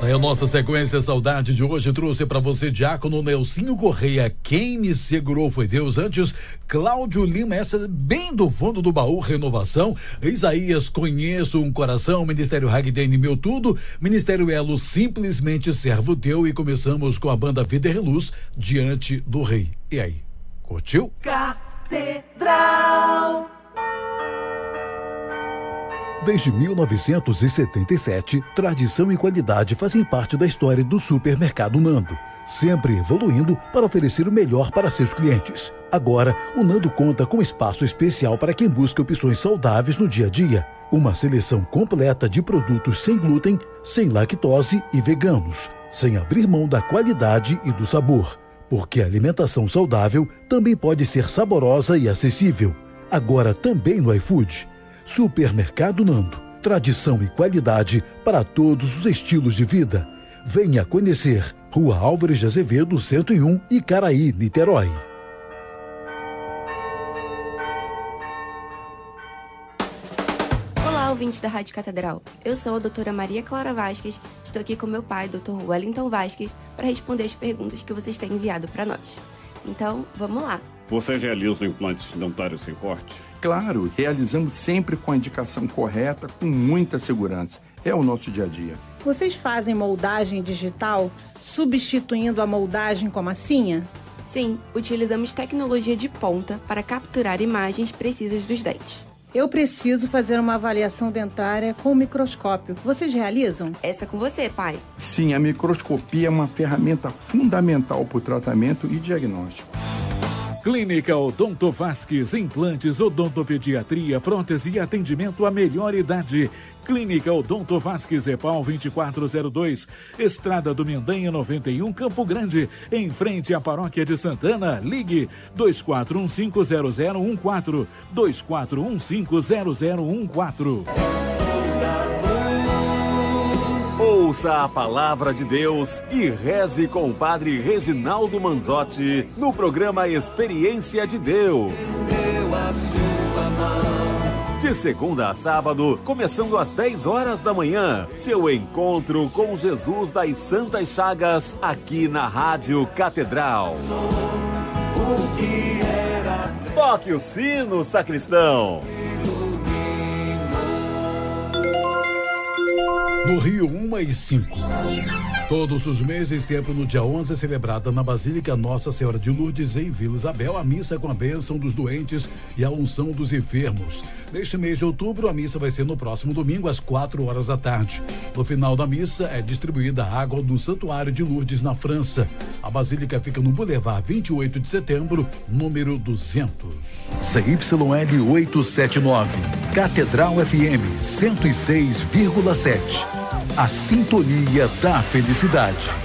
Aí a nossa sequência Saudade de hoje trouxe para você Diácono Nelsinho Correia, Quem Me Segurou Foi Deus. Antes, Cláudio Lima, essa bem do fundo do baú, Renovação. Isaías, Conheço um Coração. Ministério Hagdene, Meu Tudo. Ministério Elo, Simplesmente Servo Teu. E começamos com a banda Vida e Reluz, Diante do Rei. E aí, curtiu? Catedral. Desde 1977, tradição e qualidade fazem parte da história do Supermercado Nando, sempre evoluindo para oferecer o melhor para seus clientes. Agora, o Nando conta com espaço especial para quem busca opções saudáveis no dia a dia. Uma seleção completa de produtos sem glúten, sem lactose e veganos, sem abrir mão da qualidade e do sabor. Porque a alimentação saudável também pode ser saborosa e acessível. Agora também no iFood. Supermercado Nando, tradição e qualidade para todos os estilos de vida. Venha conhecer Rua Álvares de Azevedo, 101, Icaraí, Niterói. Olá, ouvintes da Rádio Catedral. Eu sou a doutora Maria Clara Vasquez, estou aqui com meu pai, Dr. Wellington Vasquez, para responder as perguntas que vocês têm enviado para nós. Então, vamos lá. Você realiza implantes dentários sem corte? Claro, realizamos sempre com a indicação correta, com muita segurança. É o nosso dia a dia. Vocês fazem moldagem digital, substituindo a moldagem com massinha? Sim, utilizamos tecnologia de ponta para capturar imagens precisas dos dentes. Eu preciso fazer uma avaliação dentária com microscópio. Vocês realizam? Essa é com você, pai. Sim, a microscopia é uma ferramenta fundamental para o tratamento e diagnóstico. Clínica Odonto Vasquez, implantes, odontopediatria, prótese e atendimento à melhor idade. Clínica Odonto Vasquez, EPAL 2402, Estrada do Mendanha 91, Campo Grande, em frente à Paróquia de Santana. Ligue 24150014, 24150014. Ouça a palavra de Deus e reze com o Padre Reginaldo Manzotti no programa Experiência de Deus. De segunda a sábado, começando às 10 horas da manhã, seu encontro com Jesus das Santas Chagas, aqui na Rádio Catedral. Toque o sino, sacristão. No Rio 1 e 5. Todos os meses, sempre no dia 11, é celebrada na Basílica Nossa Senhora de Lourdes, em Vila Isabel, a missa com a bênção dos doentes e a unção dos enfermos. Neste mês de outubro, a missa vai ser no próximo domingo, às 4 horas da tarde. No final da missa, é distribuída água no Santuário de Lourdes, na França. A Basílica fica no Boulevard 28 de Setembro, número 200. CYL 879, Catedral FM 106,7. A sintonia da felicidade.